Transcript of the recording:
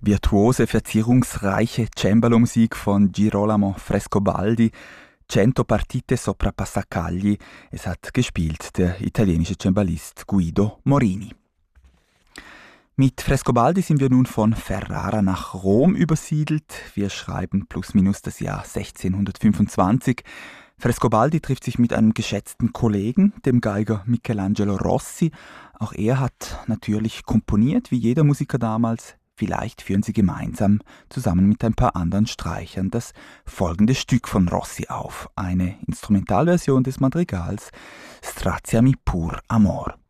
virtuose, verzierungsreiche Cembalo-Musik von Girolamo Frescobaldi, Cento partite sopra passacagli. Es hat gespielt der italienische Cembalist Guido Morini. Mit Frescobaldi sind wir nun von Ferrara nach Rom übersiedelt. Wir schreiben plus minus das Jahr 1625. Frescobaldi trifft sich mit einem geschätzten Kollegen, dem Geiger Michelangelo Rossi. Auch er hat natürlich komponiert, wie jeder Musiker damals. Vielleicht führen sie gemeinsam, zusammen mit ein paar anderen Streichern, das folgende Stück von Rossi auf. Eine Instrumentalversion des Madrigals Straziami pur amor.